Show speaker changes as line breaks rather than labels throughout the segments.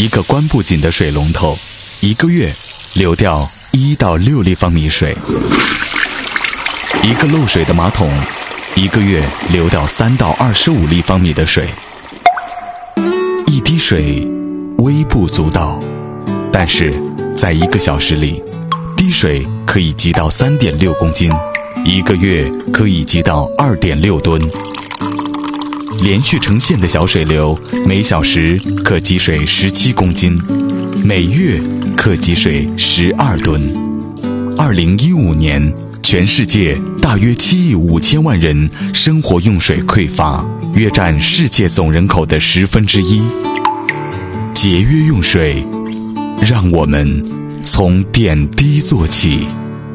一个关不紧的水龙头，1个月流掉1到6立方米水；一个漏水的马桶，1个月流掉3到25立方米的水。一滴水微不足道，但是在1个小时里，滴水可以积到3.6公斤，1个月可以积到2.6吨。连续成线的小水流，每小时可积水17公斤，每月可积水12吨。2015年，全世界大约7亿5千万人生活用水匮乏，约占世界总人口的1/10。节约用水，让我们从点滴做起。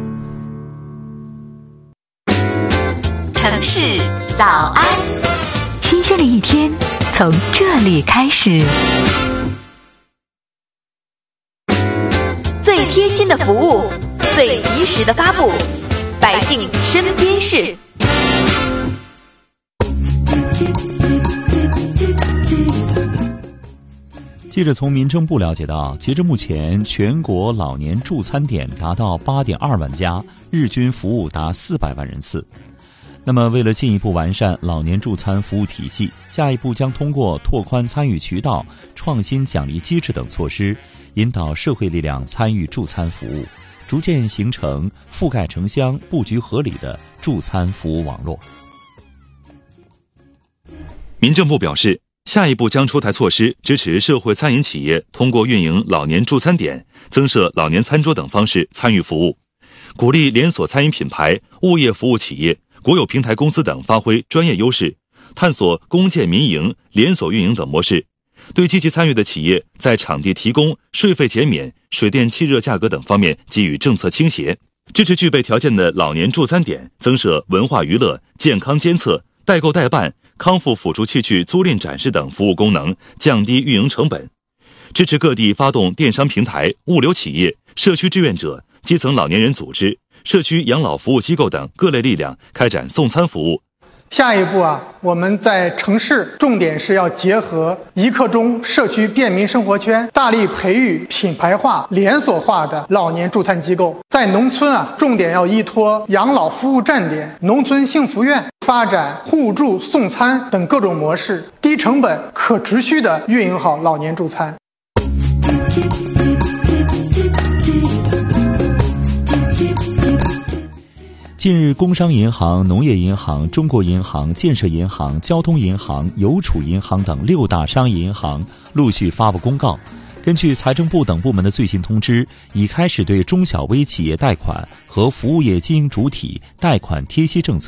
城市早安，
新鲜的一天从这里开始。
最贴心的服务，最及时的发布，百姓身边事。
记者从民政部了解到，截至目前，全国老年助餐点达到8.2万家，日均服务达400万人次。那么，为了进一步完善老年助餐服务体系，下一步将通过拓宽参与渠道、创新奖励机制等措施，引导社会力量参与助餐服务，逐渐形成覆盖城乡、布局合理的助餐服务网络。
民政部表示，下一步将出台措施，支持社会餐饮企业通过运营老年助餐点、增设老年餐桌等方式参与服务，鼓励连锁餐饮品牌、物业服务企业、国有平台公司等发挥专业优势，探索公建民营、连锁运营等模式，对积极参与的企业在场地提供、税费减免、水电气热价格等方面给予政策倾斜，支持具备条件的老年助餐点增设文化娱乐、健康监测、代购代办、康复辅助器具租赁展示等服务功能，降低运营成本，支持各地发动电商平台、物流企业、社区志愿者、基层老年人组织、社区养老服务机构等各类力量开展送餐服务。
下一步我们在城市重点是要结合1刻钟社区便民生活圈，大力培育品牌化、连锁化的老年助餐机构。在农村重点要依托养老服务站点、农村幸福院，发展互助送餐等各种模式，低成本、可持续地运营好老年助餐。
近日，工商银行、农业银行、中国银行、建设银行、交通银行、邮储银行等6大商业银行陆续发布公告，根据财政部等部门的最新通知，已开始对中小微企业贷款和服务业经营主体贷款贴息政策